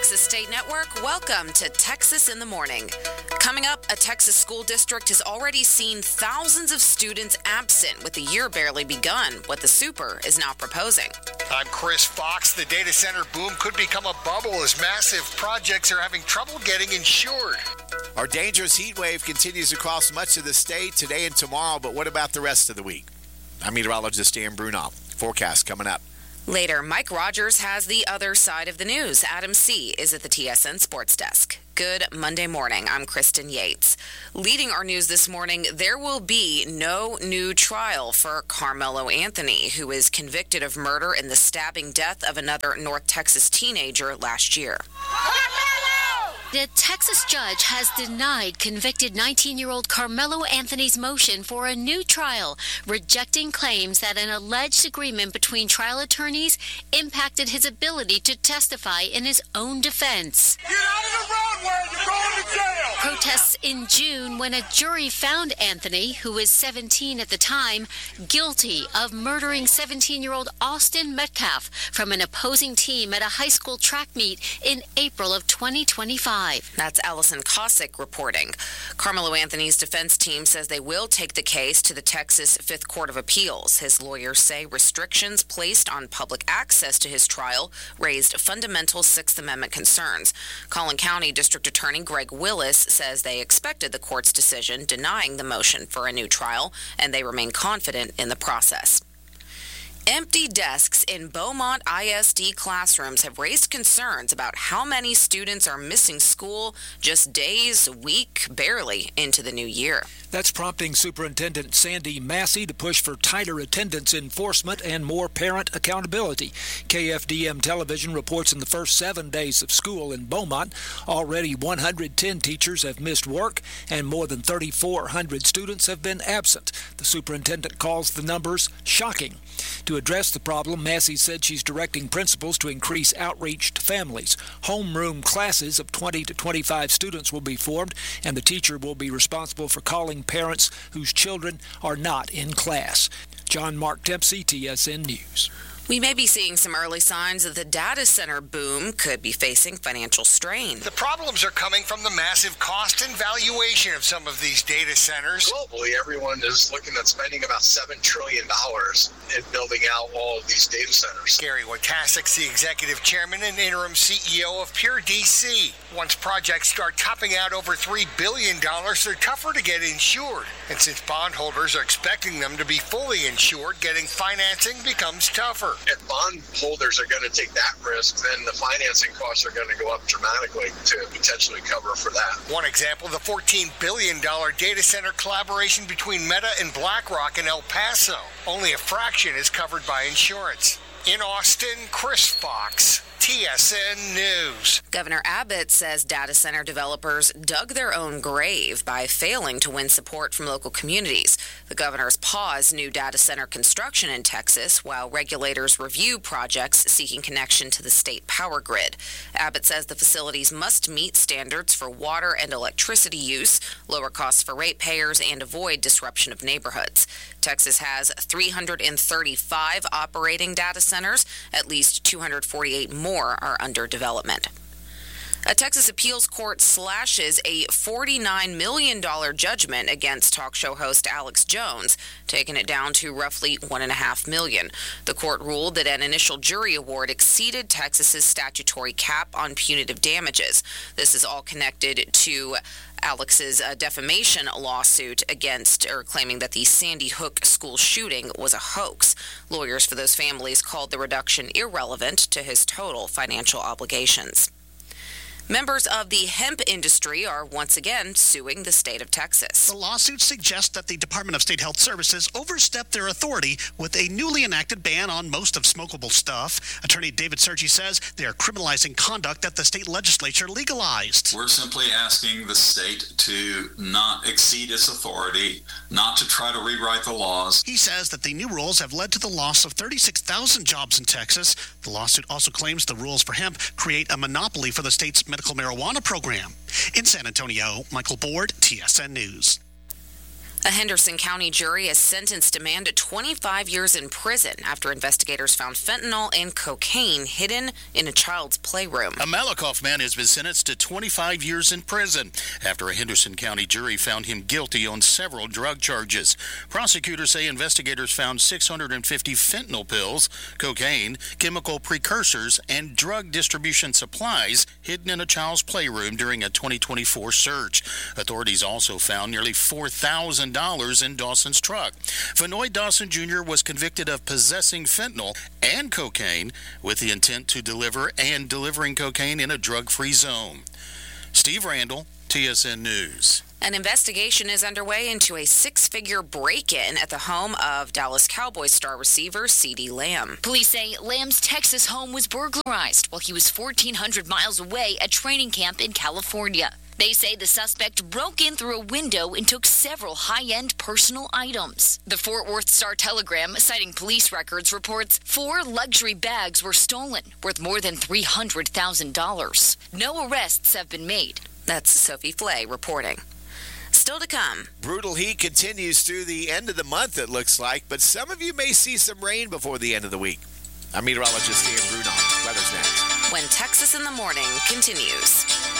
Texas State Network, welcome to Texas in the Morning. Coming up, a Texas school district has already seen thousands of students absent with the year barely begun, what the super is now proposing. I'm Chris Fox. The data center boom could become a bubble as massive projects are having trouble getting insured. Our dangerous heat wave continues across much of the state today and tomorrow, but what about the rest of the week? I'm meteorologist Dan Brunel. Forecast coming up. Later, Mike Rogers has the other side of the news. Adam C. is at the TSN Sports Desk. Good Monday morning. I'm Kristen Yates. Leading our news this morning, there will be no new trial for Carmelo Anthony, who is convicted of murder in the stabbing death of another North Texas teenager last year. A Texas judge has denied convicted 19-year-old Carmelo Anthony's motion for a new trial, rejecting claims that an alleged agreement between trial attorneys impacted his ability to testify in his own defense. Get out of the roadway, you're going to jail! Protests in June when a jury found Anthony, who was 17 at the time, guilty of murdering 17-year-old Austin Metcalf from an opposing team at a high school track meet in April of 2025. That's Allison Cossack reporting. Carmelo Anthony's defense team says they will take the case to the Texas Fifth Court of Appeals. His lawyers say restrictions placed on public access to his trial raised fundamental Sixth Amendment concerns. Collin County District Attorney Greg Willis says they expected the court's decision denying the motion for a new trial, and they remain confident in the process. Empty desks in Beaumont ISD classrooms have raised concerns about how many students are missing school just days, week, barely into the new year. That's prompting Superintendent Sandy Massey to push for tighter attendance enforcement and more parent accountability. KFDM Television reports in the first 7 days of school in Beaumont, already 110 teachers have missed work and more than 3,400 students have been absent. The superintendent calls the numbers shocking. To address the problem, Massey said she's directing principals to increase outreach to families. Homeroom classes of 20 to 25 students will be formed, and the teacher will be responsible for calling parents whose children are not in class. John Mark Dempsey, TSN News. We may be seeing some early signs that the data center boom could be facing financial strain. The problems are coming from the massive cost and valuation of some of these data centers. Globally, everyone is looking at spending about $7 trillion in building out all of these data centers. Gary Watasek, the executive chairman and interim CEO of Pure DC. Once projects start topping out over $3 billion, they're tougher to get insured. And since bondholders are expecting them to be fully insured, getting financing becomes tougher. If bondholders are going to take that risk, then the financing costs are going to go up dramatically to potentially cover for that. One example, the $14 billion data center collaboration between Meta and BlackRock in El Paso. Only a fraction is covered by insurance. In Austin, Chris Fox, TSN News. Governor Abbott says data center developers dug their own grave by failing to win support from local communities. The governor's paused new data center construction in Texas while regulators review projects seeking connection to the state power grid. Abbott says the facilities must meet standards for water and electricity use, lower costs for ratepayers, and avoid disruption of neighborhoods. Texas has 335 operating data centers. At least 248 more are under development. A Texas appeals court slashes a $49 million judgment against talk show host Alex Jones, taking it down to roughly $1.5 million. The court ruled that an initial jury award exceeded Texas's statutory cap on punitive damages. This is all connected to Alex's defamation lawsuit claiming that the Sandy Hook school shooting was a hoax. Lawyers for those families called the reduction irrelevant to his total financial obligations. Members of the hemp industry are once again suing the state of Texas. The lawsuit suggests that the Department of State Health Services overstepped their authority with a newly enacted ban on most of smokable stuff. Attorney David Sergi says they are criminalizing conduct that the state legislature legalized. We're simply asking the state to not exceed its authority, not to try to rewrite the laws. He says that the new rules have led to the loss of 36,000 jobs in Texas. The lawsuit also claims the rules for hemp create a monopoly for the state's medical marijuana program. In San Antonio, Michael Board, TSN News. A Henderson County jury has sentenced a man to 25 years in prison after investigators found fentanyl and cocaine hidden in a child's playroom. A Malakoff man has been sentenced to 25 years in prison after a Henderson County jury found him guilty on several drug charges. Prosecutors say investigators found 650 fentanyl pills, cocaine, chemical precursors, and drug distribution supplies hidden in a child's playroom during a 2024 search. Authorities also found nearly $4,000 in Dawson's truck. Vanoy Dawson Jr. was convicted of possessing fentanyl and cocaine with the intent to delivering cocaine in a drug-free zone. Steve Randall, TSN News. An investigation is underway into a six-figure break-in at the home of Dallas Cowboys star receiver CeeDee Lamb. Police say Lamb's Texas home was burglarized while he was 1,400 miles away at training camp in California. They say the suspect broke in through a window and took several high-end personal items. The Fort Worth Star-Telegram, citing police records, reports 4 luxury bags were stolen, worth more than $300,000. No arrests have been made. That's Sophie Flay reporting. Still to come. Brutal heat continues through the end of the month, it looks like, but some of you may see some rain before the end of the week. I'm meteorologist Dan Bruno. Weather's next. When Texas in the Morning continues.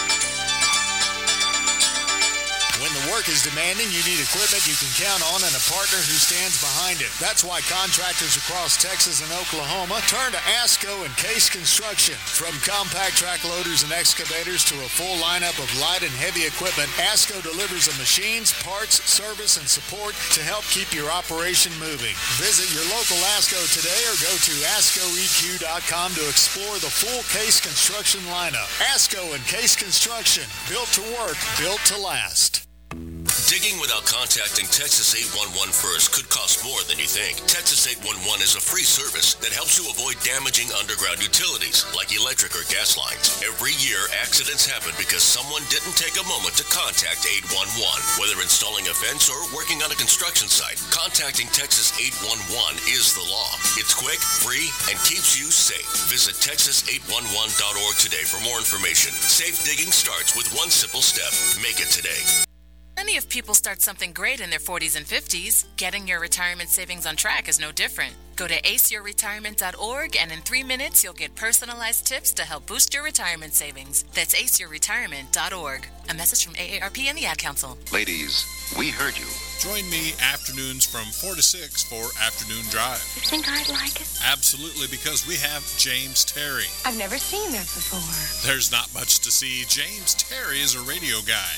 When the work is demanding, you need equipment you can count on and a partner who stands behind it. That's why contractors across Texas and Oklahoma turn to ASCO and Case Construction. From compact track loaders and excavators to a full lineup of light and heavy equipment, ASCO delivers the machines, parts, service, and support to help keep your operation moving. Visit your local ASCO today or go to ASCOEQ.com to explore the full Case Construction lineup. ASCO and Case Construction, built to work, built to last. Digging without contacting Texas 811 first could cost more than you think. Texas 811 is a free service that helps you avoid damaging underground utilities like electric or gas lines. Every year, accidents happen because someone didn't take a moment to contact 811. Whether installing a fence or working on a construction site, contacting Texas 811 is the law. It's quick, free, and keeps you safe. Visit Texas811.org today for more information. Safe digging starts with one simple step. Make it today. Plenty of people start something great in their 40s and 50s. Getting your retirement savings on track is no different. Go to aceyourretirement.org, and in 3 minutes, you'll get personalized tips to help boost your retirement savings. That's aceyourretirement.org. A message from AARP and the Ad Council. Ladies, we heard you. Join me afternoons from 4 to 6 for Afternoon Drive. You think I'd like it? Absolutely, because we have James Terry. I've never seen that before. There's not much to see. James Terry is a radio guy.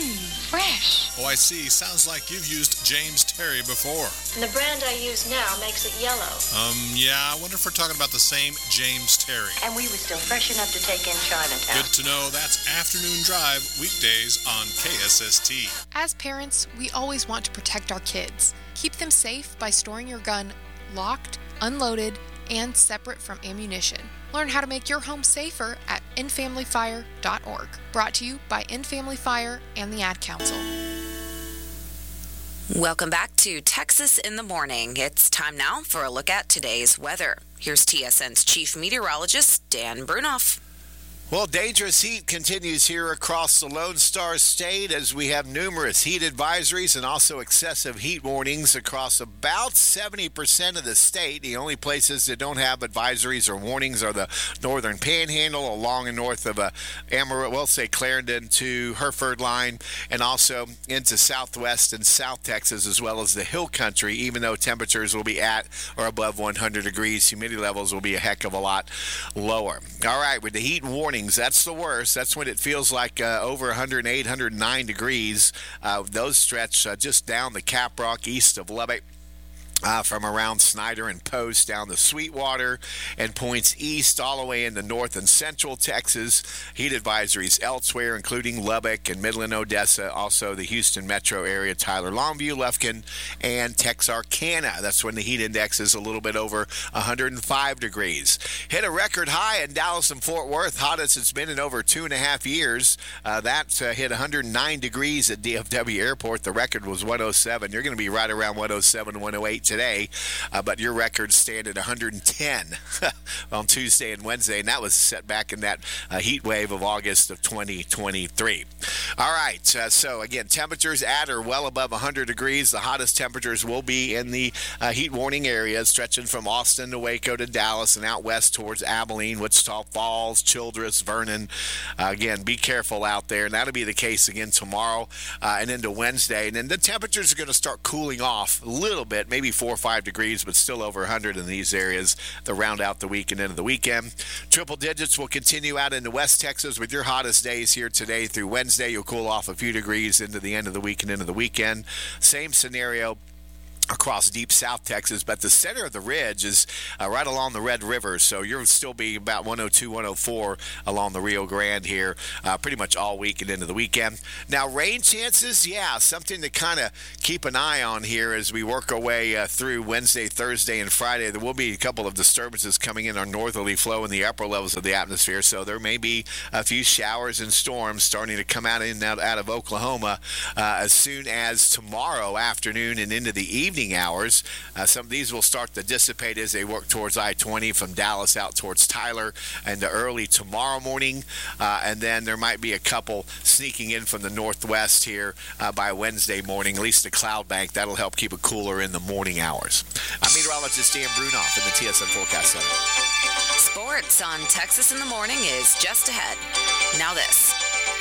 Fresh. Oh, I see. Sounds like you've used James Terry before. And the brand I use now makes it yellow. Yeah, I wonder if we're talking about the same James Terry. And we were still fresh enough to take in Chinatown. Good to know. That's Afternoon Drive, weekdays on KSST. As parents, we always want to protect our kids. Keep them safe by storing your gun locked, unloaded, and separate from ammunition. Learn how to make your home safer at endfamilyfire.org. Brought to you by End Family Fire and the Ad Council. Welcome back to Texas in the Morning. It's time now for a look at today's weather. Here's TSN's Chief Meteorologist, Dan Brunoff. Well, dangerous heat continues here across the Lone Star State as we have numerous heat advisories and also excessive heat warnings across about 70% of the state. The only places that don't have advisories or warnings are the northern panhandle along and north of Amarillo, we'll say Clarendon to Hereford line, and also into southwest and south Texas as well as the hill country, even though temperatures will be at or above 100 degrees. Humidity levels will be a heck of a lot lower. All right, with the heat warning, that's the worst. That's when it feels like over 108, 109 degrees. Those stretch just down the Caprock east of Lubbock. From around Snyder and Post down to Sweetwater and points east all the way into north and central Texas. Heat advisories elsewhere, including Lubbock and Midland, Odessa, also the Houston metro area, Tyler, Longview, Lufkin, and Texarkana. That's when the heat index is a little bit over 105 degrees. Hit a record high in Dallas and Fort Worth, hottest it's been in over 2.5 years. That hit 109 degrees at DFW Airport. The record was 107. You're going to be right around 107, 108 today, but your records stand at 110 on Tuesday and Wednesday, and that was set back in that heat wave of August of 2023. All right, so again, temperatures at or well above 100 degrees. The hottest temperatures will be in the heat warning areas, stretching from Austin to Waco to Dallas and out west towards Abilene, Wichita Falls, Childress, Vernon. Again, be careful out there, and that'll be the case again tomorrow and into Wednesday. And then the temperatures are going to start cooling off a little bit, maybe 4 or 5 degrees, but still over 100 in these areas to round out the week and into the weekend. Triple digits will continue out into West Texas with your hottest days here today through Wednesday. You'll cool off a few degrees into the end of the week and into the weekend. Same scenario across deep South Texas, but the center of the ridge is right along the Red River, so you'll still be about 102, 104 along the Rio Grande here pretty much all week and into the weekend. Now, rain chances, something to kind of keep an eye on here as we work our way through Wednesday, Thursday, and Friday. There will be a couple of disturbances coming in our northerly flow in the upper levels of the atmosphere, so there may be a few showers and storms starting to come out of Oklahoma as soon as tomorrow afternoon and into the evening hours. Some of these will start to dissipate as they work towards I-20 from Dallas out towards Tyler and early tomorrow morning. And then there might be a couple sneaking in from the northwest here by Wednesday morning, at least the cloud bank. That'll help keep it cooler in the morning hours. I'm meteorologist Dan Brunoff in the TSN Forecast Center. Sports on Texas in the Morning is just ahead. Now this.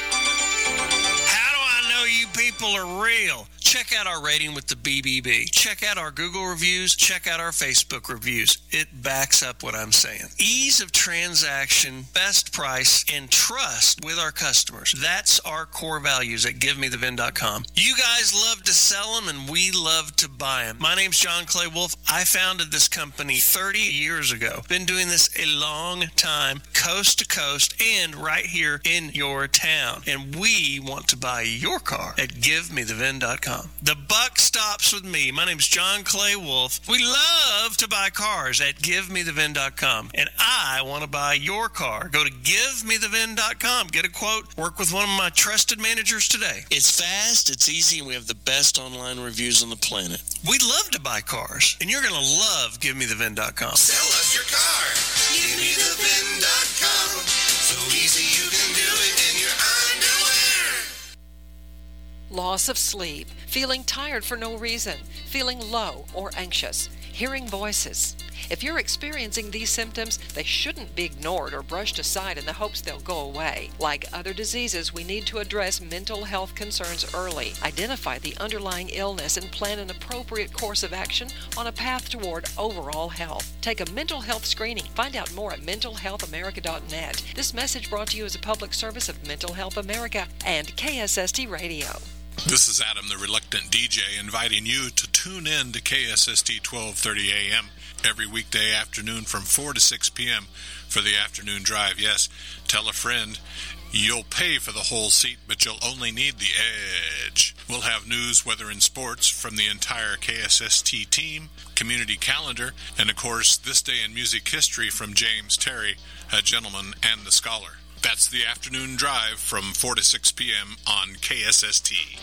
You people are real. Check out our rating with the BBB. Check out our Google reviews. Check out our Facebook reviews. It backs up what I'm saying. Ease of transaction, best price, and trust with our customers. That's our core values at GiveMeTheVin.com. You guys love to sell them, and we love to buy them. My name's John Clay Wolf. I founded this company 30 years ago. Been doing this a long time, coast to coast, and right here in your town. And we want to buy your car at GiveMeTheVin.com. The buck stops with me. My name's John Clay Wolf. We love to buy cars at GiveMeTheVin.com, and I want to buy your car. Go to GiveMeTheVin.com. Get a quote. Work with one of my trusted managers today. It's fast, it's easy, and we have the best online reviews on the planet. We love to buy cars, and you're going to love GiveMeTheVin.com. Sell us your car. GiveMeTheVin.com. So easy you can do it in your underwear. Loss of sleep, feeling tired for no reason, feeling low or anxious, hearing voices. If you're experiencing these symptoms, they shouldn't be ignored or brushed aside in the hopes they'll go away. Like other diseases, we need to address mental health concerns early, identify the underlying illness, and plan an appropriate course of action on a path toward overall health. Take a mental health screening. Find out more at mentalhealthamerica.net. This message brought to you as a public service of Mental Health America and KSST Radio. This is Adam, the Reluctant DJ, inviting you to tune in to KSST 1230 AM every weekday afternoon from 4 to 6 p.m. for the afternoon drive. Yes, tell a friend. You'll pay for the whole seat, but you'll only need the edge. We'll have news, weather, and sports from the entire KSST team, community calendar, and, of course, This Day in Music History from James Terry, a gentleman and the scholar. That's the afternoon drive from 4 to 6 p.m. on KSST.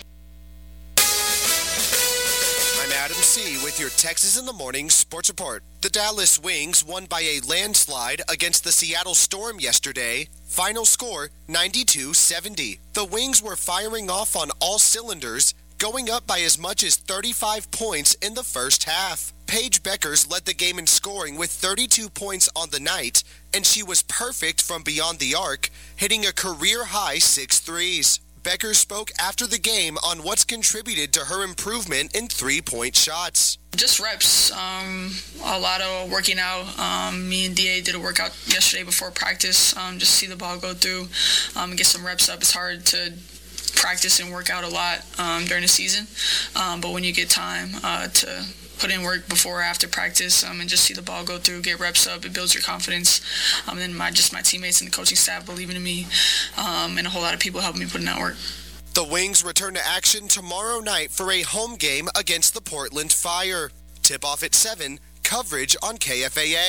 I'm Adam C. with your Texas in the Morning Sports Report. The Dallas Wings won by a landslide against the Seattle Storm yesterday. Final score, 92-70. The Wings were firing off on all cylinders, going up by as much as 35 points in the first half. Paige Beckers led the game in scoring with 32 points on the night, and she was perfect from beyond the arc, hitting a career-high 6 threes. Beckers spoke after the game on what's contributed to her improvement in three-point shots. Just reps, a lot of working out. Me and DA did a workout yesterday before practice, just see the ball go through and get some reps up. It's hard to practice and work out a lot during the season, but when you get time to put in work before or after practice and just see the ball go through, get reps up, it builds your confidence. And then my teammates and the coaching staff believing in me, and a whole lot of people helping me put in that work. The Wings return to action tomorrow night for a home game against the Portland Fire. Tip-off at 7, coverage on KFAA.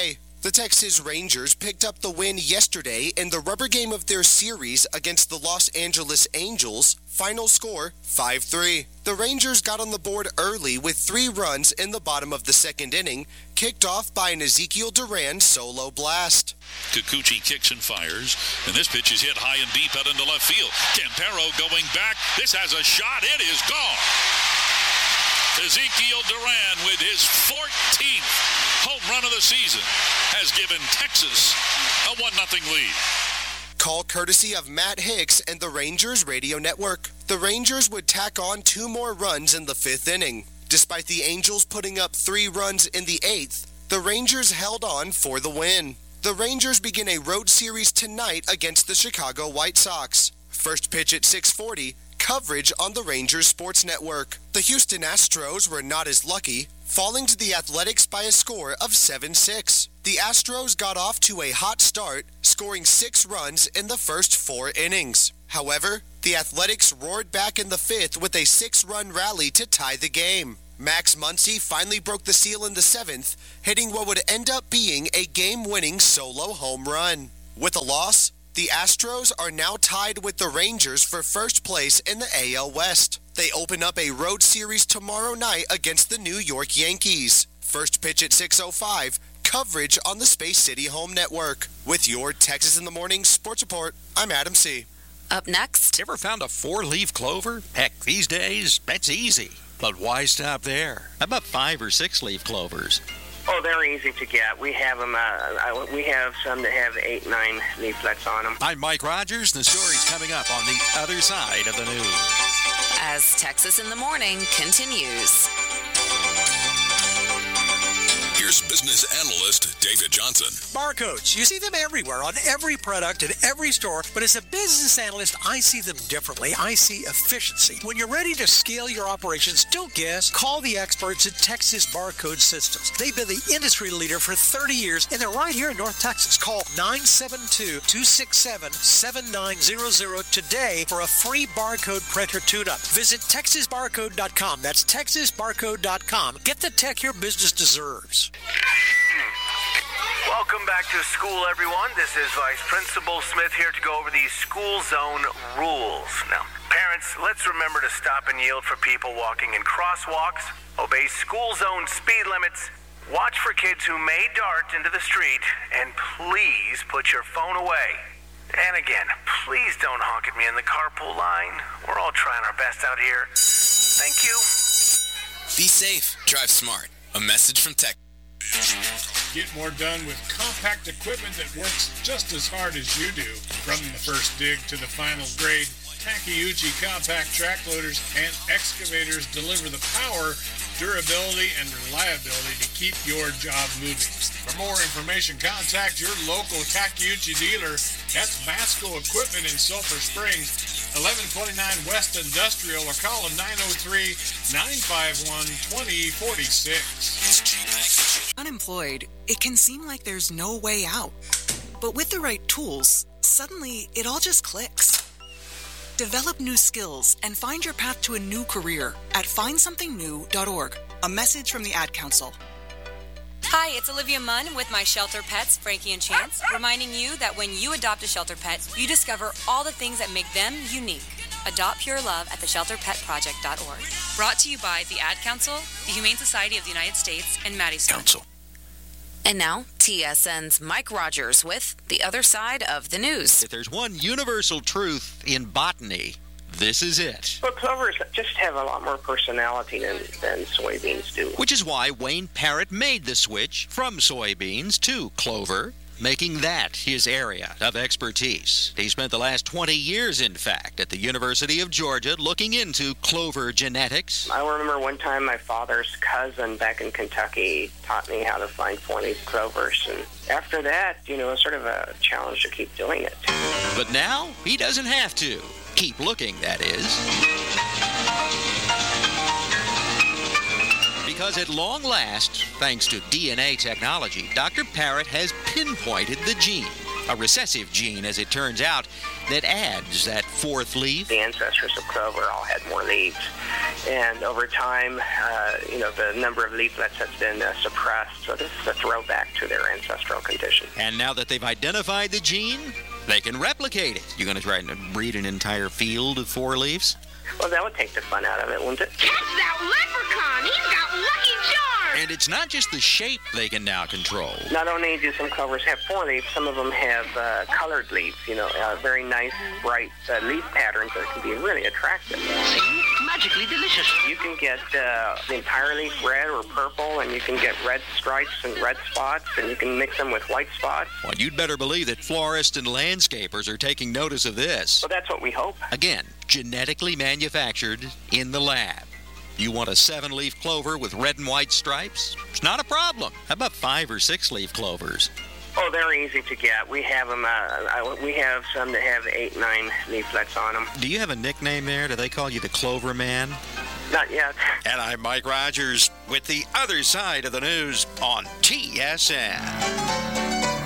The Texas Rangers picked up the win yesterday in the rubber game of their series against the Los Angeles Angels. Final score, 5-3. The Rangers got on the board early with 3 runs in the bottom of the second inning, kicked off by an Ezekiel Duran solo blast. Kikuchi kicks and fires, and this pitch is hit high and deep out into left field. Campero going back. This has a shot. It is gone. Ezekiel Duran with his 14th home run of the season has given Texas a 1-0 lead. Call courtesy of Matt Hicks and the Rangers radio network. The Rangers would tack on 2 more runs in the 5th inning. Despite the Angels putting up 3 runs in the 8th, the Rangers held on for the win. The Rangers begin a road series tonight against the Chicago White Sox. First pitch at 6:40. Coverage on the Rangers Sports Network. The Houston Astros were not as lucky, falling to the Athletics by a score of 7-6. The Astros got off to a hot start, scoring 6 runs in the first 4 innings. However, the Athletics roared back in the 5th with a 6-run rally to tie the game. Max Muncy finally broke the seal in the 7th, hitting what would end up being a game-winning solo home run. With a loss, the Astros are now tied with the Rangers for first place in the AL West. They open up a road series tomorrow night against the New York Yankees. First pitch at 6:05. Coverage on the Space City Home Network. With your Texas in the Morning Sports Report, I'm Adam C. Up next. Ever found a 4-leaf clover? Heck, these days, that's easy. But why stop there? How about 5 or 6-leaf clovers? Oh, they're easy to get. We have them. We have some that have 8, 9 leaflets on them. I'm Mike Rogers. The story's coming up on the other side of the news. As Texas in the Morning continues. Here's business analyst David Johnson. Barcodes. You see them everywhere on every product in every store, but as a business analyst, I see them differently. I see efficiency. When you're ready to scale your operations, don't guess. Call the experts at Texas Barcode Systems. They've been the industry leader for 30 years, and they're right here in North Texas. Call 972-267-7900 today for a free barcode printer tune-up. Visit TexasBarcode.com. That's TexasBarcode.com. Get the tech your business deserves. Welcome back to school, everyone. This is Vice Principal Smith here to go over these school zone rules. Now, parents, let's remember to stop and yield for people walking in crosswalks, obey school zone speed limits, watch for kids who may dart into the street, and please put your phone away. And again, please don't honk at me in the carpool line. We're all trying our best out here. Thank you. Be safe. Drive smart. A message from Tech. Get more done with compact equipment that works just as hard as you do. From the first dig to the final grade, Takeuchi compact track loaders and excavators deliver the power, durability, and reliability to keep your job moving. For more information, contact your local Takeuchi dealer. That's Masco Equipment in Sulphur Springs, 1129 West Industrial, or call them 903-951-2046. Unemployed, it can seem like there's no way out. But with the right tools, suddenly it all just clicks. Develop new skills and find your path to a new career at findsomethingnew.org. A message from the Ad Council. Hi, it's Olivia Munn with my shelter pets, Frankie and Chance, reminding you that when you adopt a shelter pet, you discover all the things that make them unique. Adopt pure love at theshelterpetproject.org. Brought to you by the Ad Council, the Humane Society of the United States, and Maddie Stone. Council. And now, TSN's Mike Rogers with the other side of the news. If there's one universal truth in botany, this is it. Well, clovers just have a lot more personality than soybeans do. Which is why Wayne Parrott made the switch from soybeans to clover, making that his area of expertise. He spent the last 20 years, in fact, at the University of Georgia looking into clover genetics. I remember one time my father's cousin back in Kentucky taught me how to find 20 clovers. And after that, it was sort of a challenge to keep doing it. But now he doesn't have to. Keep looking, that is. Because at long last, thanks to DNA technology, Dr. Parrott has pinpointed the gene, a recessive gene as it turns out, that adds that fourth leaf. The ancestors of clover all had more leaves. And over time, the number of leaflets has been suppressed. So this is a throwback to their ancestral condition. And now that they've identified the gene, they can replicate it. You're going to try to breed an entire field of four leaves? Well, that would take the fun out of it, wouldn't it? Catch that leprechaun! He's got Lucky Charms! And it's not just the shape they can now control. Not only do some clovers have four leaves, some of them have colored leaves, very nice, bright leaf patterns that can be really attractive. See? Magically delicious. You can get the entire leaf red or purple, and you can get red stripes and red spots, and you can mix them with white spots. Well, you'd better believe that florists and landscapers are taking notice of this. Well, that's what we hope. Again, genetically manufactured in the lab. You want a 7-leaf clover with red and white stripes? It's not a problem. How about 5 or 6-leaf clovers? Oh, they're easy to get. We have them. We have some that have 8, 9 leaflets on them. Do you have a nickname there? Do they call you the Clover Man? Not yet. And I'm Mike Rogers with the other side of the news on TSN.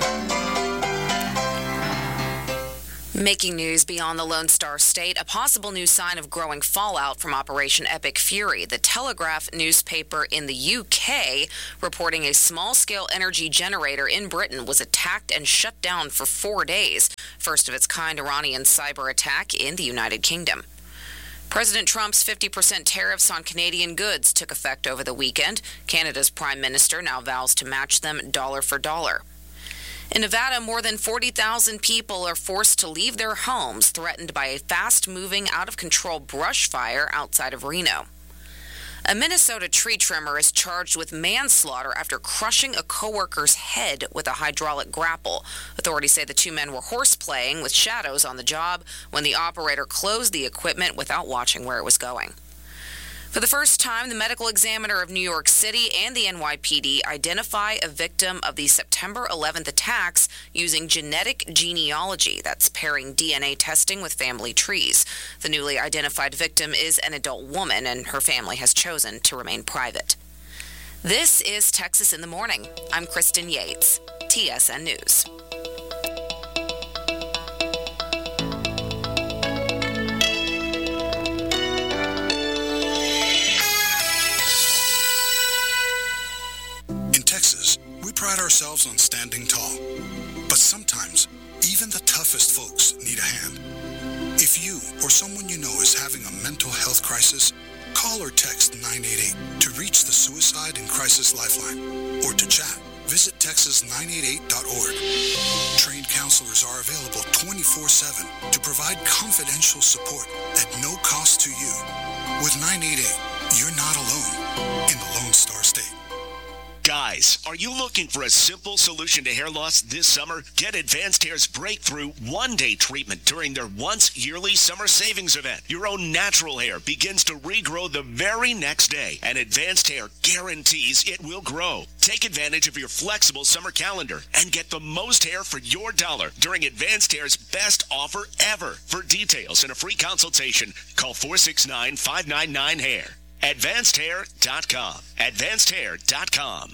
Making news beyond the Lone Star State, a possible new sign of growing fallout from Operation Epic Fury. The Telegraph newspaper in the UK reporting a small-scale energy generator in Britain was attacked and shut down for 4 days. First of its kind Iranian cyber attack in the United Kingdom. President Trump's 50% tariffs on Canadian goods took effect over the weekend. Canada's Prime Minister now vows to match them dollar for dollar. In Nevada, more than 40,000 people are forced to leave their homes, threatened by a fast-moving, out-of-control brush fire outside of Reno. A Minnesota tree trimmer is charged with manslaughter after crushing a coworker's head with a hydraulic grapple. Authorities say the two men were horseplaying with shadows on the job when the operator closed the equipment without watching where it was going. For the first time, the medical examiner of New York City and the NYPD identify a victim of the September 11th attacks using genetic genealogy. That's pairing DNA testing with family trees. The newly identified victim is an adult woman, and her family has chosen to remain private. This is Texas in the Morning. I'm Kristen Yates, TSN News. We pride ourselves on standing tall, but sometimes even the toughest folks need a hand. If you or someone you know is having a mental health crisis, call or text 988 to reach the Suicide and Crisis Lifeline, or to chat. Visit texas988.org. Trained counselors are available 24/7 to provide confidential support at no cost to you. With 988, you're not alone in the Lone Star State. Guys, are you looking for a simple solution to hair loss this summer? Get Advanced Hair's breakthrough one-day treatment during their once-yearly summer savings event. Your own natural hair begins to regrow the very next day, and Advanced Hair guarantees it will grow. Take advantage of your flexible summer calendar and get the most hair for your dollar during Advanced Hair's best offer ever. For details and a free consultation, call 469-599-HAIR. AdvancedHair.com. AdvancedHair.com.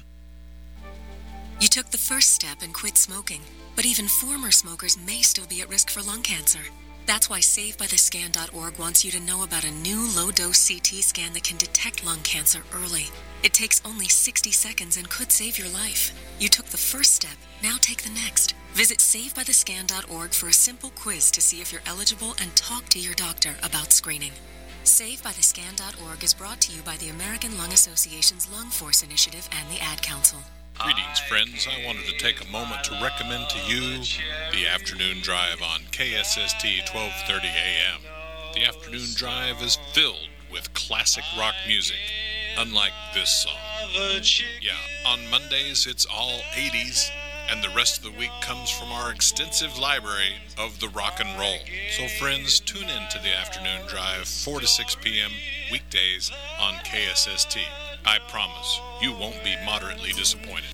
You took the first step and quit smoking, but even former smokers may still be at risk for lung cancer. That's why SaveByTheScan.org wants you to know about a new low-dose CT scan that can detect lung cancer early. It takes only 60 seconds and could save your life. You took the first step, now take the next. Visit SaveByTheScan.org for a simple quiz to see if you're eligible and talk to your doctor about screening. SaveByTheScan.org is brought to you by the American Lung Association's Lung Force Initiative and the Ad Council. Greetings, friends. I wanted to take a moment to recommend to you the Afternoon Drive on KSST 1230 AM. The Afternoon Drive is filled with classic rock music, unlike this song. Yeah, on Mondays it's all 80s, and the rest of the week comes from our extensive library of the rock and roll. So friends, tune in to the Afternoon Drive, 4 to 6 p.m. weekdays on KSST. I promise you won't be moderately disappointed.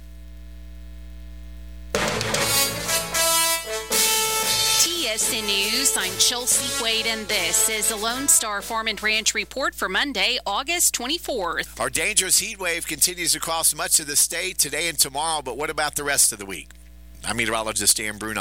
TSN News, I'm Chelsea Wade, and this is the Lone Star Farm and Ranch Report for Monday, August 24th. Our dangerous heat wave continues across much of the state today and tomorrow, but what about the rest of the week? I'm meteorologist Dan Brunop.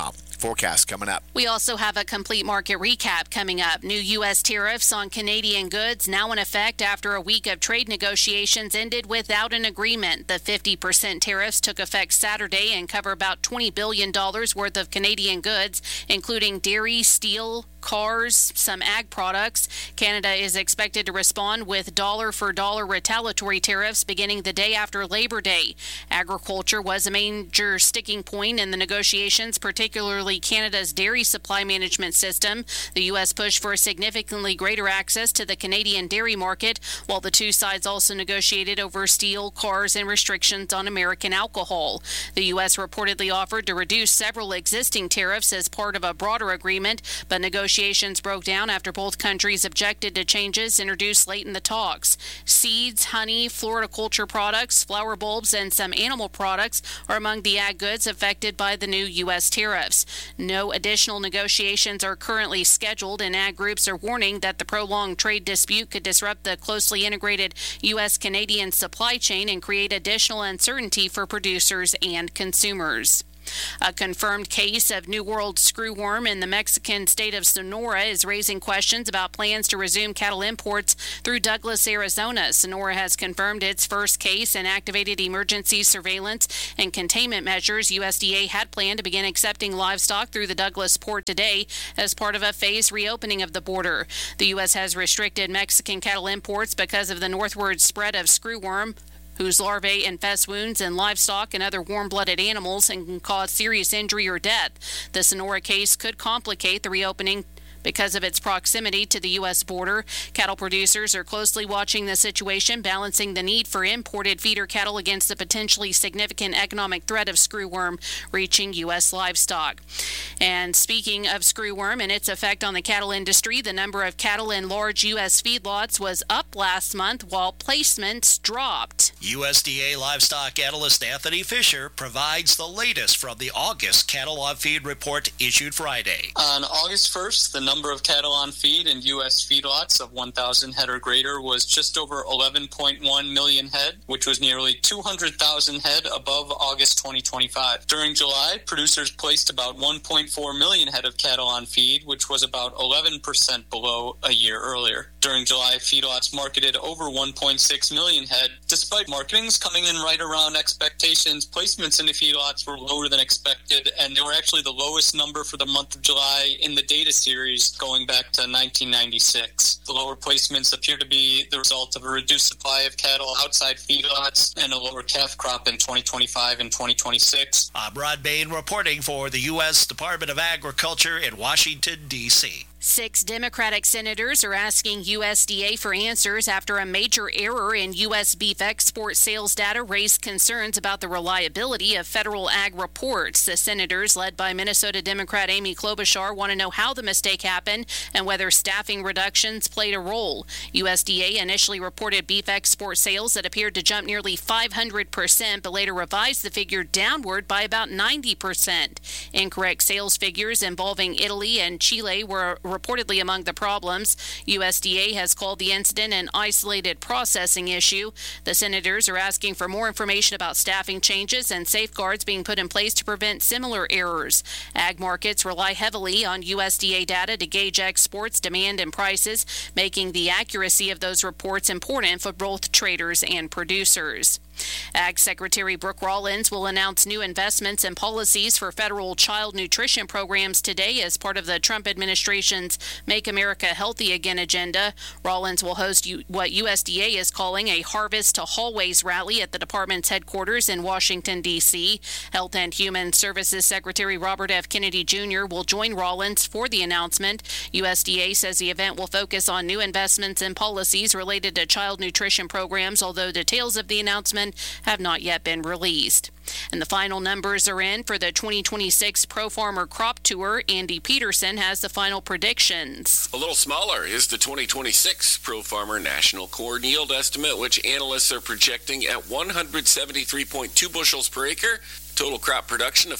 forecast coming up. We also have a complete market recap coming up. New U.S. tariffs on Canadian goods now in effect after a week of trade negotiations ended without an agreement. The 50% tariffs took effect Saturday and cover about $20 billion worth of Canadian goods, including dairy, steel, cars, some ag products. Canada is expected to respond with dollar-for-dollar retaliatory tariffs beginning the day after Labor Day. Agriculture was a major sticking point in the negotiations, particularly Canada's dairy supply management system. The U.S. pushed for significantly greater access to the Canadian dairy market, while the two sides also negotiated over steel, cars, and restrictions on American alcohol. The U.S. reportedly offered to reduce several existing tariffs as part of a broader agreement, but negotiations broke down after both countries objected to changes introduced late in the talks. Seeds, honey, floriculture products, flower bulbs, and some animal products are among the ag goods affected by the new U.S. tariffs. No additional negotiations are currently scheduled, and ag groups are warning that the prolonged trade dispute could disrupt the closely integrated U.S.-Canadian supply chain and create additional uncertainty for producers and consumers. A confirmed case of New World screwworm in the Mexican state of Sonora is raising questions about plans to resume cattle imports through Douglas, Arizona. Sonora has confirmed its first case and activated emergency surveillance and containment measures. USDA had planned to begin accepting livestock through the Douglas port today as part of a phased reopening of the border. The U.S. has restricted Mexican cattle imports because of the northward spread of screwworm, whose larvae infest wounds in livestock and other warm-blooded animals and can cause serious injury or death. The Sonora case could complicate the reopening because of its proximity to the U.S. border. Cattle producers are closely watching the situation, balancing the need for imported feeder cattle against the potentially significant economic threat of screwworm reaching U.S. livestock. And speaking of screwworm and its effect on the cattle industry, the number of cattle in large U.S. feedlots was up last month while placements dropped. USDA livestock analyst Anthony Fisher provides the latest from the August cattle on feed report issued Friday. On August 1st, the number of cattle on feed in U.S. feedlots of 1,000 head or greater was just over 11.1 million head, which was nearly 200,000 head above August 2025. During July, producers placed about 1.4 million head of cattle on feed, which was about 11% below a year earlier. During July, feedlots marketed over 1.6 million head. Despite marketings coming in right around expectations, placements into feedlots were lower than expected, and they were actually the lowest number for the month of July in the data series going back to 1996. The lower placements appear to be the result of a reduced supply of cattle outside feedlots and a lower calf crop in 2025 and 2026. I'm Rod Bain reporting for the U.S. Department of Agriculture in Washington, D.C. 6 Democratic senators are asking USDA for answers after a major error in U.S. beef export sales data raised concerns about the reliability of federal ag reports. The senators, led by Minnesota Democrat Amy Klobuchar, want to know how the mistake happened and whether staffing reductions played a role. USDA initially reported beef export sales that appeared to jump nearly 500%, but later revised the figure downward by about 90%. Incorrect sales figures involving Italy and Chile were reportedly among the problems. USDA has called the incident an isolated processing issue. The senators are asking for more information about staffing changes and safeguards being put in place to prevent similar errors. Ag markets rely heavily on USDA data to gauge exports, demand, and prices, making the accuracy of those reports important for both traders and producers. Ag Secretary Brooke Rollins will announce new investments and policies for federal child nutrition programs today as part of the Trump administration's Make America Healthy Again agenda. Rollins will host what USDA is calling a Harvest to Hallways rally at the department's headquarters in Washington, D.C. Health and Human Services Secretary Robert F. Kennedy Jr. will join Rollins for the announcement. USDA says the event will focus on new investments and policies related to child nutrition programs, although details of the announcement have not yet been released. And the final numbers are in for the 2026 Pro Farmer Crop Tour. Andy Peterson has the final predictions. A little smaller is the 2026 Pro Farmer National Corn Yield Estimate, which analysts are projecting at 173.2 bushels per acre. Total crop production of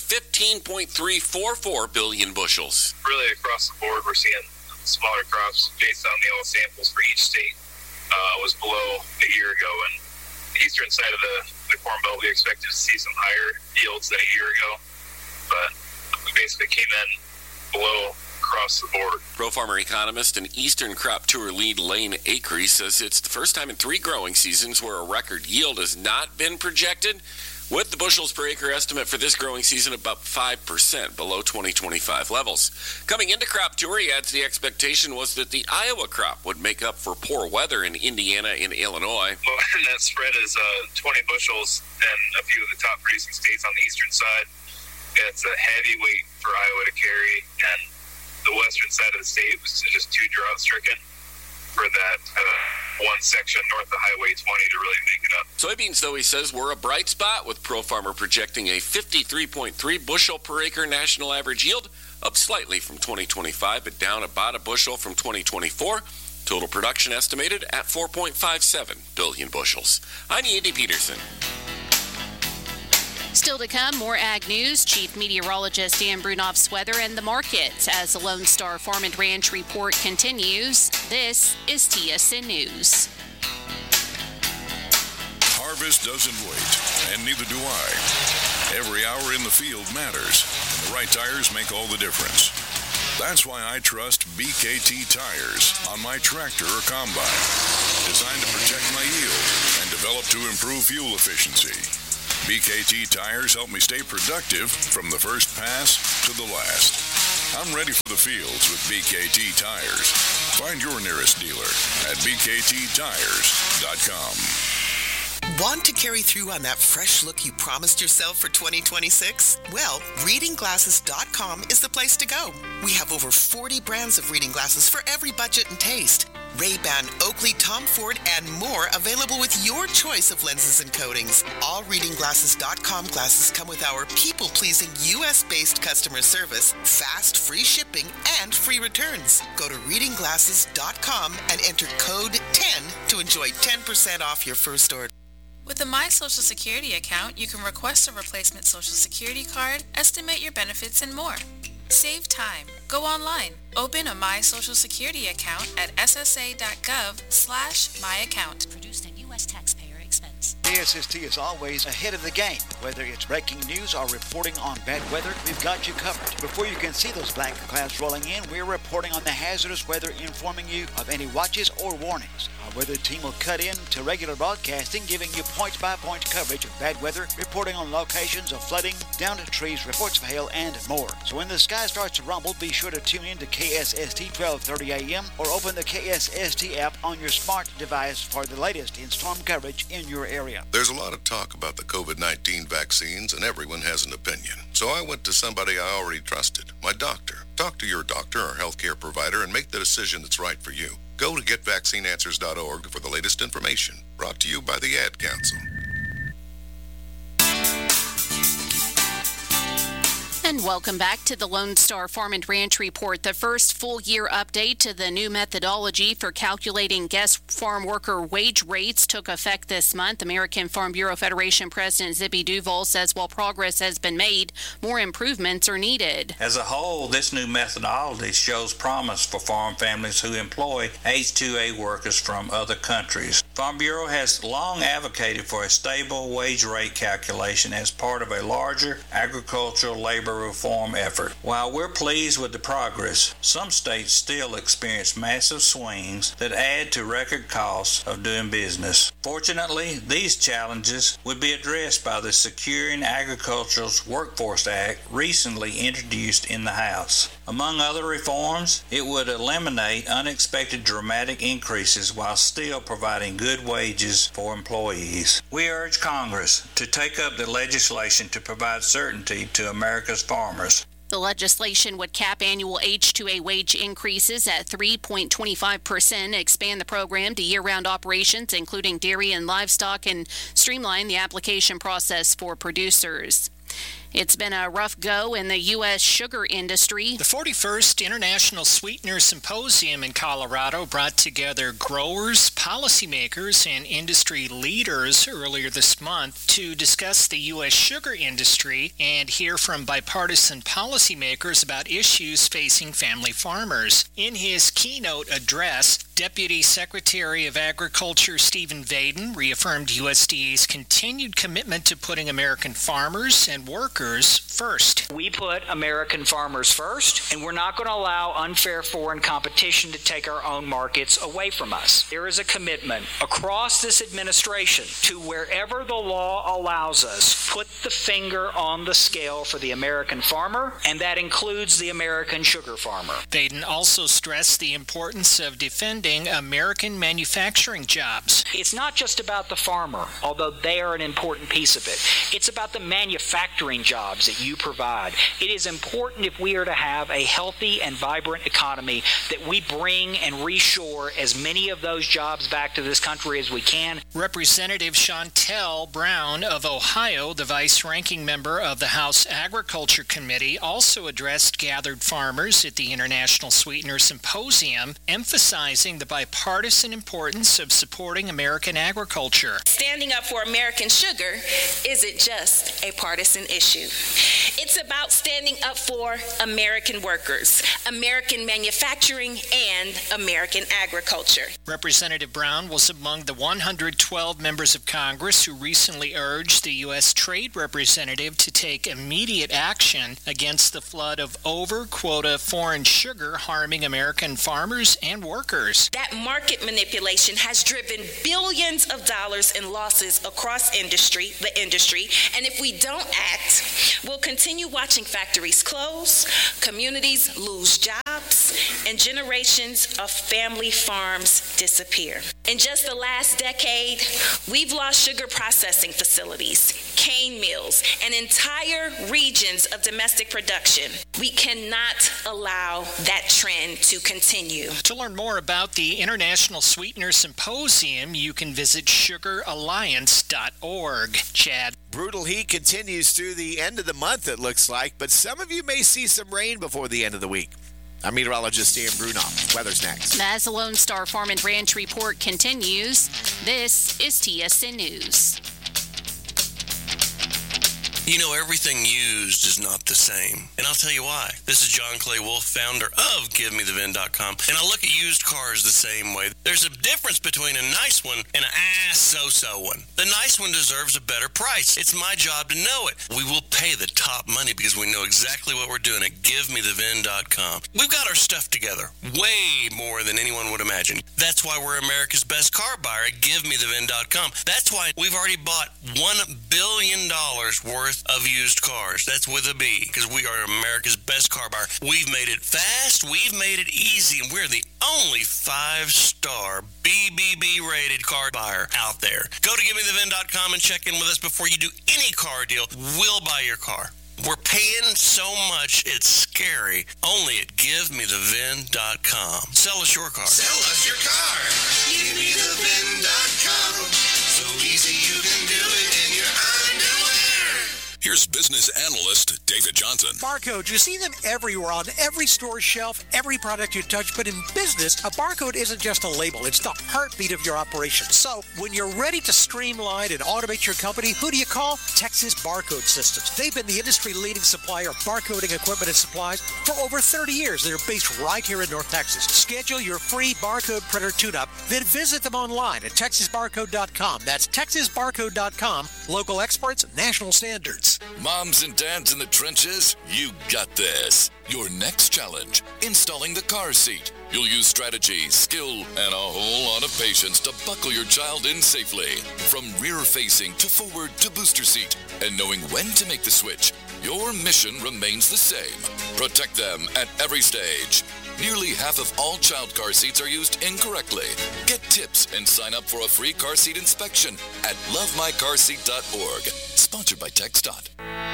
15.344 billion bushels. Really across the board, we're seeing smaller crops based on the oil samples for each state was below a year ago. And the eastern side of the Corn Belt, we expected to see some higher yields than a year ago. But the we basically came in below across the board. ProFarmer economist and Eastern Crop Tour lead Lane Acree says it's the first time in 3 growing seasons where a record yield has not been projected, with the bushels per acre estimate for this growing season about 5% below 2025 levels. Coming into Crop Tour, he adds the expectation was that the Iowa crop would make up for poor weather in Indiana and Illinois. Well, and that spread is 20 bushels in a few of the top producing states on the eastern side. It's a heavy weight for Iowa to carry, and the western side of the state was just too drought-stricken for that one section north of Highway 20 to really make it up. Soybeans, though, he says, were a bright spot, with ProFarmer projecting a 53.3 bushel per acre national average yield, up slightly from 2025, but down about a bushel from 2024. Total production estimated at 4.57 billion bushels. I'm Andy Peterson. Still to come, more ag news. Chief Meteorologist Dan Brunoff's weather and the markets as the Lone Star Farm and Ranch report continues. This is TSN News. Harvest doesn't wait, and neither do I. Every hour in the field matters, and the right tires make all the difference. That's why I trust BKT tires on my tractor or combine. Designed to protect my yield and developed to improve fuel efficiency. BKT tires help me stay productive from the first pass to the last. I'm ready for the fields with BKT tires. Find your nearest dealer at bkttires.com. Want to carry through on that fresh look you promised yourself for 2026? Well, readingglasses.com is the place to go. We have over 40 brands of reading glasses for every budget and taste. Ray-Ban, Oakley, Tom Ford, and more available with your choice of lenses and coatings. All readingglasses.com glasses come with our people-pleasing U.S.-based customer service, fast, free shipping, and free returns. Go to readingglasses.com and enter code 10 to enjoy 10% off your first order. With the My Social Security account, you can request a replacement Social Security card, estimate your benefits, and more. Save time. Go online. Open a My Social Security account at ssa.gov/myaccount. Produced at U.S. taxpayer expense. KSST is always ahead of the game. Whether it's breaking news or reporting on bad weather, we've got you covered. Before you can see those black clouds rolling in, we're reporting on the hazardous weather, informing you of any watches or warnings. Our weather team will cut in to regular broadcasting, giving you point-by-point coverage of bad weather, reporting on locations of flooding, downed trees, reports of hail, and more. So when the sky starts to rumble, be sure to tune in to KSST 1230 AM or open the KSST app on your smart device for the latest in storm coverage in your area. There's a lot of talk about the COVID-19 vaccines, and everyone has an opinion. So I went to somebody I already trusted, my doctor. Talk to your doctor or healthcare provider and make the decision that's right for you. Go to getvaccineanswers.org for the latest information. Brought to you by the Ad Council. And welcome back to the Lone Star Farm and Ranch Report, the first full-year update to the new methodology for calculating guest farm worker wage rates took effect this month. American Farm Bureau Federation President Zippy Duval says while progress has been made, more improvements are needed. As a whole, this new methodology shows promise for farm families who employ H-2A workers from other countries. Farm Bureau has long advocated for a stable wage rate calculation as part of a larger agricultural labor reform effort. While we're pleased with the progress, some states still experience massive swings that add to record costs of doing business. Fortunately, these challenges would be addressed by the Securing Agriculture's Workforce Act recently introduced in the House. Among other reforms, it would eliminate unexpected dramatic increases while still providing good wages for employees. We urge Congress to take up the legislation to provide certainty to America's farmers. The legislation would cap annual H-2A wage increases at 3.25%, expand the program to year-round operations, including dairy and livestock, and streamline the application process for producers. It's been a rough go in the U.S. sugar industry. The 41st International Sweetener Symposium in Colorado brought together growers, policymakers, and industry leaders earlier this month to discuss the U.S. sugar industry and hear from bipartisan policymakers about issues facing family farmers. In his keynote address, Deputy Secretary of Agriculture Stephen Vaden reaffirmed USDA's continued commitment to putting American farmers and workers workers first. We put American farmers first, and we're not going to allow unfair foreign competition to take our own markets away from us. There is a commitment across this administration to, wherever the law allows us, put the finger on the scale for the American farmer, and that includes the American sugar farmer. Vaden also stressed the importance of defending American manufacturing jobs. It's not just about the farmer, although they are an important piece of it. It's about the manufacturing jobs that you provide. It is important, if we are to have a healthy and vibrant economy, that we bring and reshore as many of those jobs back to this country as we can. Representative Shontel Brown of Ohio, the vice-ranking member of the House Agriculture Committee, also addressed gathered farmers at the International Sweetener Symposium, emphasizing the bipartisan importance of supporting American agriculture. Standing up for American sugar isn't just a partisan issue. It's about standing up for American workers, American manufacturing, and American agriculture. Representative Brown was among the 112 members of Congress who recently urged the U.S. Trade Representative to take immediate action against the flood of over-quota foreign sugar harming American farmers and workers. That market manipulation has driven billions of dollars in losses across the industry, and if we don't act, we'll continue watching factories close, communities lose jobs, and generations of family farms disappear. In just the last decade, we've lost sugar processing facilities, cane mills, and entire regions of domestic production. We cannot allow that trend to continue. To learn more about the International Sweetener Symposium, you can visit sugaralliance.org. Chad. Brutal heat continues through the end of the month, it looks like, but some of you may see some rain before the end of the week. I'm meteorologist Dan Brunoff. Weather's next. As the Lone Star Farm and Ranch Report continues, this is TSN News. You know, everything used is not the same. And I'll tell you why. This is John Clay Wolf, founder of GiveMeTheVin.com. And I look at used cars the same way. There's a difference between a nice one and an so-so one. The nice one deserves a better price. It's my job to know it. We will pay the top money because we know exactly what we're doing at GiveMeTheVin.com. We've got our stuff together way more than anyone would imagine. That's why we're America's best car buyer at GiveMeTheVin.com. That's why we've already bought $1 billion worth of used cars. That's with a B, because we are America's best car buyer. We've made it fast, we've made it easy, and we're the only 5-star BBB rated car buyer out there. Go to GiveMeTheVin.com and check in with us before you do any car deal. We'll buy your car. We're paying so much, it's scary. Only at GiveMeTheVin.com. Sell us your car. Sell us your car. GiveMeTheVin.com. So easy you can do it in your underwear. Here's business analyst David Johnson. Barcode, you see them everywhere on every store shelf, every product you touch. But in business, a barcode isn't just a label. It's the heartbeat of your operation. So when you're ready to streamline and automate your company, who do you call? Texas Barcode Systems. They've been the industry-leading supplier of barcoding equipment and supplies for over 30 years. They're based right here in North Texas. Schedule your free barcode printer tune-up, then visit them online at TexasBarcode.com. That's TexasBarcode.com. Local experts, national standards. Moms and dads in the trenches, you got this. Your next challenge, installing the car seat. You'll use strategy, skill, and a whole lot of patience to buckle your child in safely. From rear-facing to forward to booster seat. And knowing when to make the switch, your mission remains the same. Protect them at every stage. Nearly half of all child car seats are used incorrectly. Get tips and sign up for a free car seat inspection at lovemycarseat.org. Sponsored by TxDOT.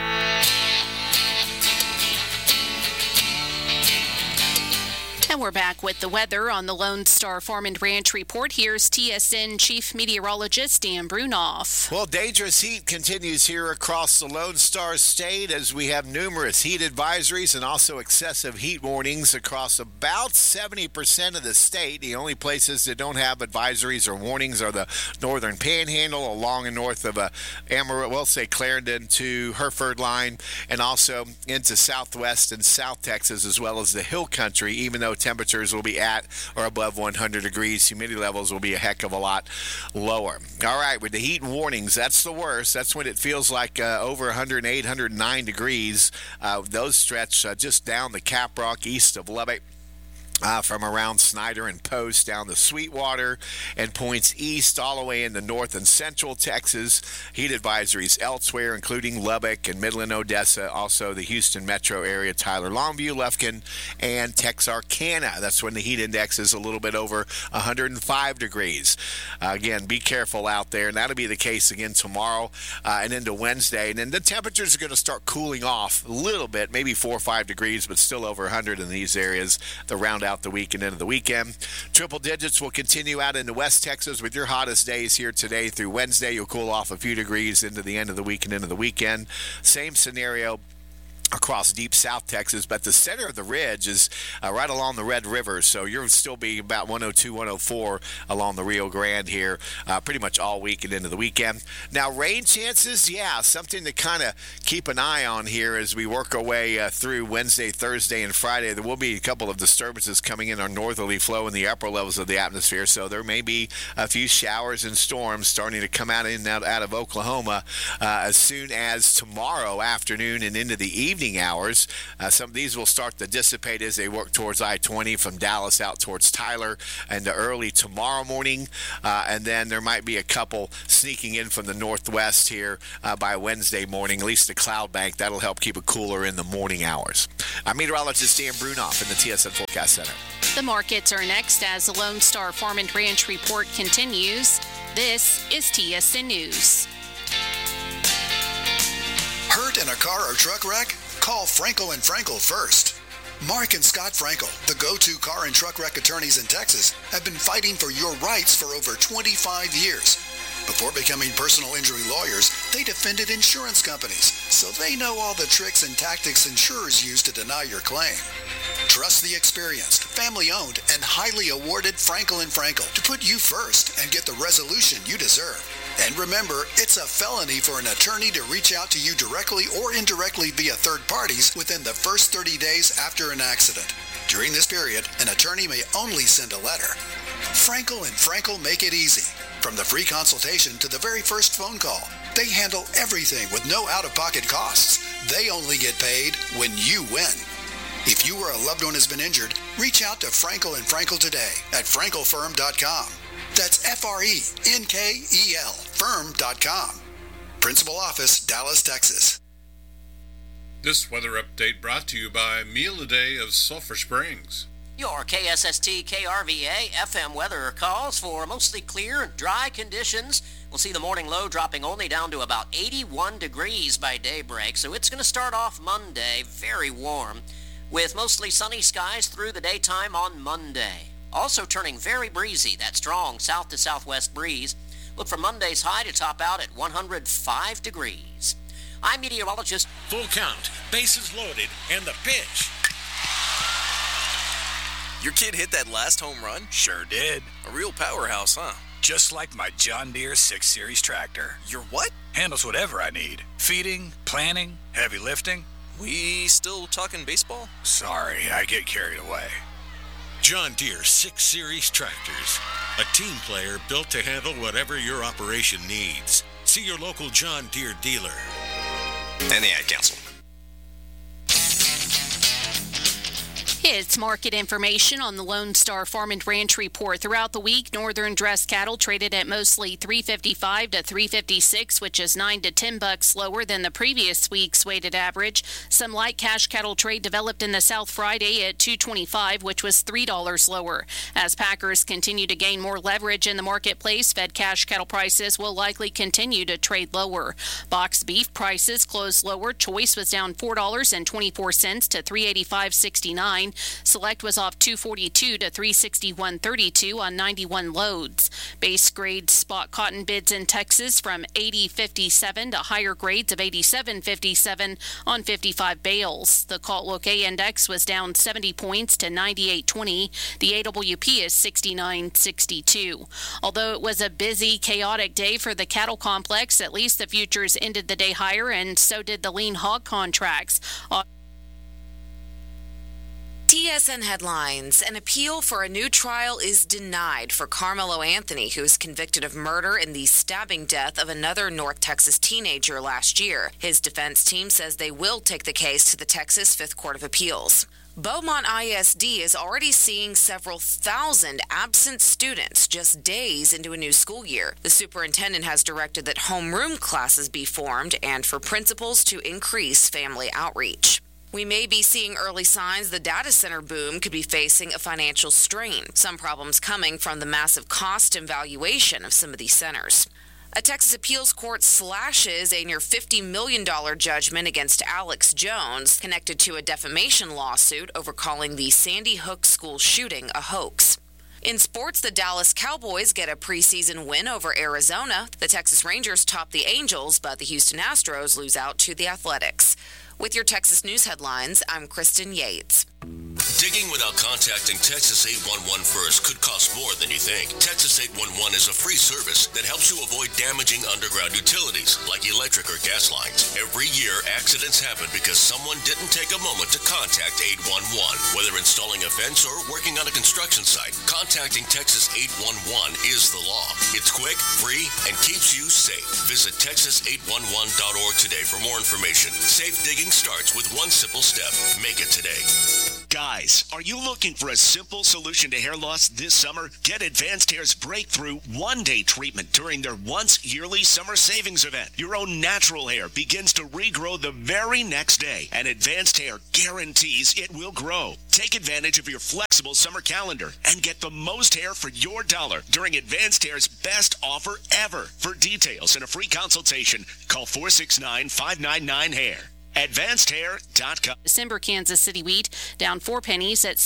And we're back with the weather on the Lone Star Farm and Ranch Report. Here's TSN Chief Meteorologist Dan Brunoff. Well, dangerous heat continues here across the Lone Star State as we have numerous heat advisories and also excessive heat warnings across about 70% of the state. The only places that don't have advisories or warnings are the northern panhandle along and north of Amarillo, we'll say Clarendon to Hereford line, and also into southwest and south Texas as well as the hill country, even though temperatures will be at or above 100 degrees. Humidity levels will be a heck of a lot lower. All right, with the heat warnings, that's the worst. That's when it feels like over 108, 109 degrees. Those stretch just down the Caprock east of Lubbock. From around Snyder and Post down to Sweetwater and points east all the way into north and central Texas. Heat advisories elsewhere, including Lubbock and Midland, Odessa, also the Houston metro area, Tyler, Longview, Lufkin, and Texarkana. That's when the heat index is a little bit over 105 degrees. Again, be careful out there, and that'll be the case again tomorrow and into Wednesday. And then the temperatures are going to start cooling off a little bit, maybe 4 or 5 degrees, but still over 100 in these areas. The round out the week and into the weekend. Triple digits will continue out into West Texas with your hottest days here today through Wednesday. You'll cool off a few degrees into the end of the week and into the weekend. Same scenario across deep South Texas, but the center of the ridge is right along the Red River, so you'll still be about 102, 104 along the Rio Grande here pretty much all week and into the weekend. Now, rain chances, something to kind of keep an eye on here as we work our way through Wednesday, Thursday, and Friday. There will be a couple of disturbances coming in our northerly flow in the upper levels of the atmosphere, so there may be a few showers and storms starting to come out of Oklahoma as soon as tomorrow afternoon and into the evening hours. Some of these will start to dissipate as they work towards I-20 from Dallas out towards Tyler and early tomorrow morning. And then there might be a couple sneaking in from the northwest here by Wednesday morning, at least the cloud bank. That'll help keep it cooler in the morning hours. I'm meteorologist Dan Brunoff in the TSN Forecast Center. The markets are next as the Lone Star Farm and Ranch report continues. This is TSN News. Hurt in a car or truck wreck? Call Frankel & Frankel first. Mark and Scott Frankel, the go-to car and truck wreck attorneys in Texas, have been fighting for your rights for over 25 years. Before becoming personal injury lawyers, they defended insurance companies, so they know all the tricks and tactics insurers use to deny your claim. Trust the experienced, family-owned, and highly awarded Frankel & Frankel to put you first and get the resolution you deserve. And remember, it's a felony for an attorney to reach out to you directly or indirectly via third parties within the first 30 days after an accident. During this period, an attorney may only send a letter. Frankel & Frankel make it easy. From the free consultation to the very first phone call, they handle everything with no out-of-pocket costs. They only get paid when you win. If you or a loved one has been injured, reach out to Frankel & Frankel today at frankelfirm.com. That's F-R-E-N-K-E-L, firm.com. Principal office, Dallas, Texas. This weather update brought to you by Meal a Day of Sulphur Springs. Your KSST KRVA FM weather calls for mostly clear and dry conditions. We'll see the morning low dropping only down to about 81 degrees by daybreak, so it's going to start off Monday very warm, with mostly sunny skies through the daytime on Monday. Also turning very breezy, that strong south to southwest breeze. Look for Monday's high to top out at 105 degrees. I'm meteorologist. Full count, bases loaded, and the pitch. Your kid hit that last home run? Sure did. A real powerhouse, huh? Just like my John Deere 6 Series tractor. Your what? Handles whatever I need. Feeding, planting, heavy lifting. We still talking baseball? Sorry, I get carried away. John Deere 6 Series tractors. A team player built to handle whatever your operation needs. See your local John Deere dealer. And the Ad Council. It's market information on the Lone Star Farm and Ranch report. Throughout the week, northern dressed cattle traded at mostly $355 to $356, which is $9 to $10 lower than the previous week's weighted average. Some light cash cattle trade developed in the South Friday at $225, which was $3 lower. As packers continue to gain more leverage in the marketplace, fed cash cattle prices will likely continue to trade lower. Boxed beef prices closed lower. Choice was down $4.24 to $385.69. Select was off $242 to $361.32 on 91 loads. Base grade spot cotton bids in Texas from $80.57 to higher grades of $87.57 on 55 bales. The Caltlook A index was down 70 points to 98.20. The AWP is 69.62. Although it was a busy, chaotic day for the cattle complex, at least the futures ended the day higher, and so did the lean hog contracts. TSN headlines. An appeal for a new trial is denied for Carmelo Anthony, who is convicted of murder in the stabbing death of another North Texas teenager last year. His defense team says they will take the case to the Texas Fifth Court of Appeals. Beaumont ISD is already seeing several thousand absent students just days into a new school year. The superintendent has directed that homeroom classes be formed and for principals to increase family outreach. We may be seeing early signs the data center boom could be facing a financial strain, some problems coming from the massive cost and valuation of some of these centers. A Texas appeals court slashes a near $50 million judgment against Alex Jones, connected to a defamation lawsuit over calling the Sandy Hook school shooting a hoax. In sports, the Dallas Cowboys get a preseason win over Arizona. The Texas Rangers top the Angels, but the Houston Astros lose out to the Athletics. With your Texas News headlines, I'm Kristen Yates. Digging without contacting Texas 811 first could cost more than you think. Texas 811 is a free service that helps you avoid damaging underground utilities like electric or gas lines. Every year, accidents happen because someone didn't take a moment to contact 811. Whether installing a fence or working on a construction site, contacting Texas 811 is the law. It's quick, free, and keeps you safe. Visit texas811.org today for more information. Safe digging starts with one simple step. Make it today. Guys, are you looking for a simple solution to hair loss this summer? Get Advanced Hair's breakthrough one-day treatment during their once-yearly summer savings event. Your own natural hair begins to regrow the very next day, and Advanced Hair guarantees it will grow. Take advantage of your flexible summer calendar and get the most hair for your dollar during Advanced Hair's best offer ever. For details and a free consultation, call 469-599-HAIR. AdvancedHair.com. December Kansas City wheat down 4 pennies at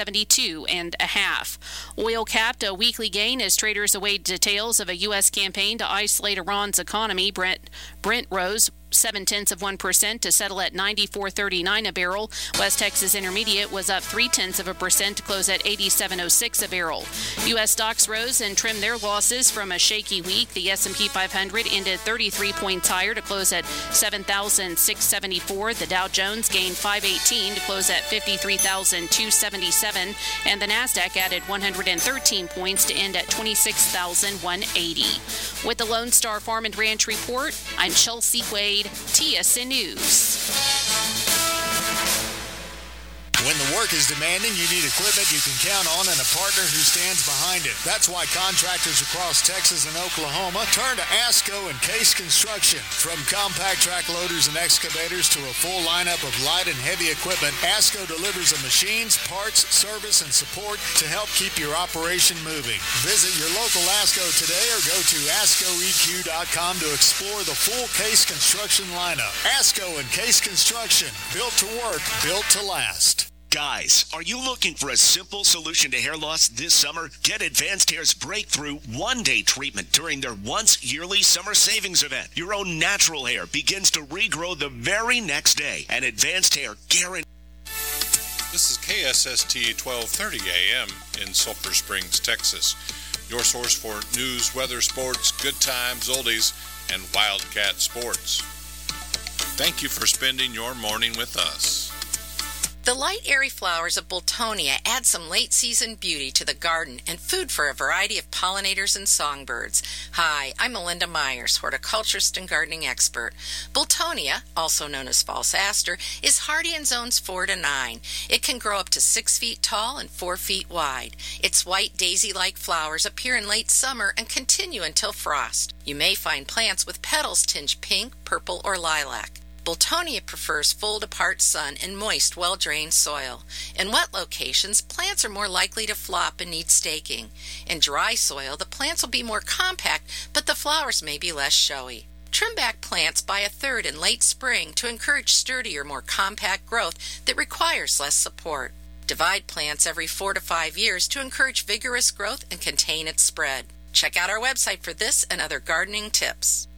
$7.72.5. Oil capped a weekly gain as traders await details of a U.S. campaign to isolate Iran's economy. Brent rose 0.7% to settle at $94.39 a barrel. West Texas Intermediate was up 0.3% to close at $87.06 a barrel. U.S. stocks rose and trimmed their losses from a shaky week. The S&P 500 ended 33 points higher to close at 7,674. The Dow Jones gained 518 to close at 53,277, and the Nasdaq added 113 points to end at 26,180. With the Lone Star Farm and Ranch Report, I'm Chelsea Wade, TSN News. When the work is demanding, you need equipment you can count on and a partner who stands behind it. That's why contractors across Texas and Oklahoma turn to ASCO and Case Construction. From compact track loaders and excavators to a full lineup of light and heavy equipment, ASCO delivers the machines, parts, service, and support to help keep your operation moving. Visit your local ASCO today or go to ASCOEQ.com to explore the full Case Construction lineup. ASCO and Case Construction, built to work, built to last. Guys, are you looking for a simple solution to hair loss this summer? Get Advanced Hair's breakthrough one-day treatment during their once-yearly summer savings event. Your own natural hair begins to regrow the very next day, and Advanced Hair guarantees. This is KSST 1230 AM in Sulphur Springs, Texas. Your source for news, weather, sports, good times, oldies, and Wildcat sports. Thank you for spending your morning with us. The light, airy flowers of Boltonia add some late-season beauty to the garden and food for a variety of pollinators and songbirds. Hi, I'm Melinda Myers, horticulturist and gardening expert. Boltonia, also known as false aster, is hardy in zones 4 to 9. It can grow up to 6 feet tall and 4 feet wide. Its white daisy-like flowers appear in late summer and continue until frost. You may find plants with petals tinged pink, purple, or lilac. Boltonia prefers full-to-part sun and moist, well-drained soil. In wet locations, plants are more likely to flop and need staking. In dry soil, the plants will be more compact, but the flowers may be less showy. Trim back plants by 1/3 in late spring to encourage sturdier, more compact growth that requires less support. Divide plants every 4 to 5 years to encourage vigorous growth and contain its spread. Check out our website for this and other gardening tips.